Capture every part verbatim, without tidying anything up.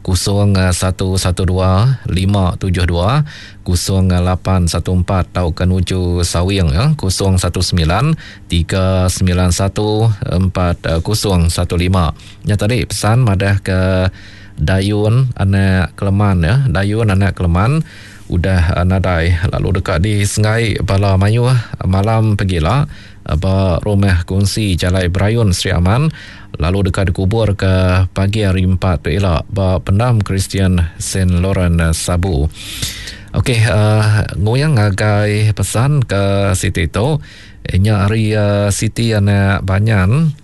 kosong satu satu dua lima tujuh dua kosong lapan satu empat atau kenuju Sawiang ya kosong satu sembilan tiga sembilan satu empat kosong satu lima. Ya tadi pesan madah ke Dayun anak Keleman ya, Dayun anak Keleman udah nadai lalu dekat di Sengai Bala Mayu malam pergilah apa rumah kongsi Jalai Berayun Sri Aman lalu dekat dikubur ke pagi hari empat tu elak ba pendam Kristian Saint Laurent Sabu. Okey, uh, ngoyang ngagai pesan ke Siti tu nya hari uh, Siti anak Banyan.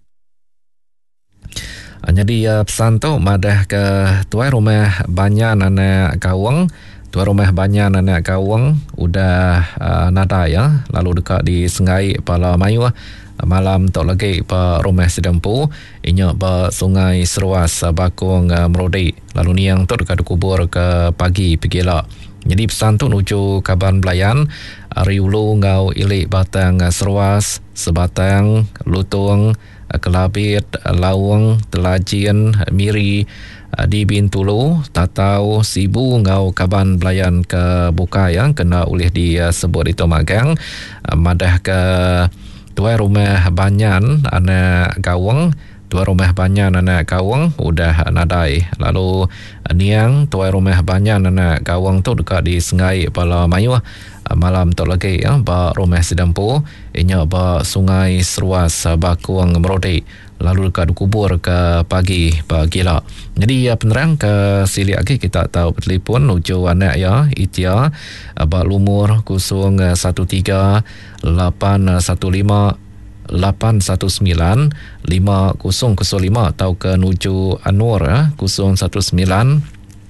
Jadi uh, pesan tu madah ke tuai rumah Banyan anak Kawang. Tuan rumah Banyan anak Kawang udah uh, nada ya lalu dekat di Sengai Bala Mayu malam tok lagi pa rumah sedempu inya ba Sungai Seruas Bakung uh, Merodi lalu niang tu dekat kubur ke pagi pergilah. Jadi pesan tu nuju Kaban Belayan Ari Ulu Ngau Ilik Batang uh, Seruas Sebatang Lutung uh, Kelabit uh, Lawang Telajin uh, Miri di Bintulu, Tatau, Sibu, Ngau Kaban Belayan ke Bukai yang kena oleh disebut itu magang madah ke tuai rumah Banyan anak Gawang, tuai rumah Banyan anak Gawang udah nadai. Lalu niang tuai rumah Banyan anak Gawang tu dekat di Sengai Bala Mayu malam tu lagi ya ba rumah sedempu inya ba Sungai Seruas Bakung Merodi lalu dekat kubur ke pagi pagila. Jadi ya penerang ke sili lagi kita tahu telefon nuju anak ya Itia ba lumur kosong satu tiga lapan satu lima lapan satu sembilan lima kosong kosong lima atau ke nuju Anwar ya kosong satu sembilan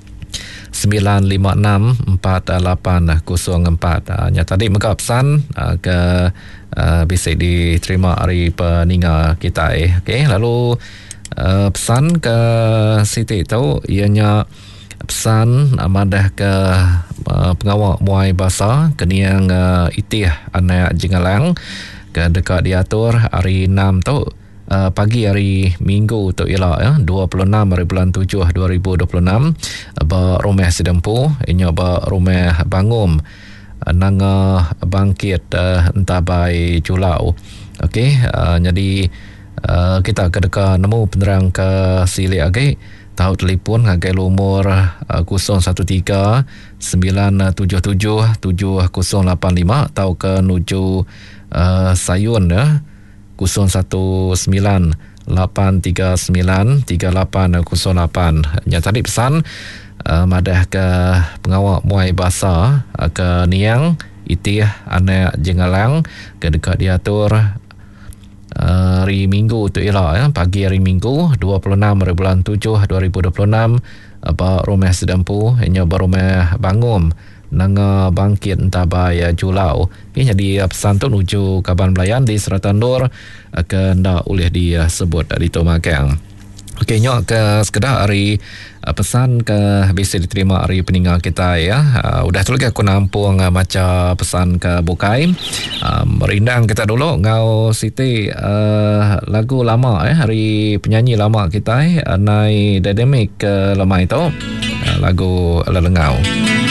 sembilan lima enam empat lapan kosong empat. Nya tadi muka pesan uh, ke uh, bisa diterima hari peninga kita eh. Okey, lalu uh, pesan ke Siti tu ianya pesan amadah ke uh, pengawal muai bahasa keniang uh, Itih anak Jengalang ke dekat diatur hari enam tu Uh, pagi hari Minggu tu ialah ya dua puluh enam hari bulan tujuh dua ribu dua puluh enam ba rumah sedempu inya ba rumah Bangum uh, nanga bangkit uh, Entabai Julau. Okey, uh, jadi uh, kita ke dekat nemu penerang ke sili agi tahu telefon ngagai lumur uh, kosong satu tiga sembilan tujuh tujuh tujuh kosong lapan lima atau ke nuju uh, Sayun ya kosong satu sembilan lapan tiga sembilan tiga lapan kosong lapan. Yang tadi pesan uh, madah ke pengawal muai bahasa uh, ke niang Itih anak Jengalang ke dekat diatur uh, hari Minggu tu ialah ya pagi hari Minggu dua puluh enam hari bulan tujuh dua ribu dua puluh enam apa rumah sedempu inya rumah Bangum nanga bangkit Entabai Julau. Okay, jadi pesan tu nuju Kaban Belayan di Seratan Nur akan dah oleh disebut di Tomakang. Okey, nyok ke sekedar hari uh, pesan ke bisa diterima hari peninggal kita ya. Uh, udah tu lagi aku nampung uh, macam pesan ke Bukai. Uh, merindang kita dulu ngau Siti uh, lagu lama eh hari penyanyi lama kita eh Nai Dedemik uh, lemah itu uh, lagu Lelengau.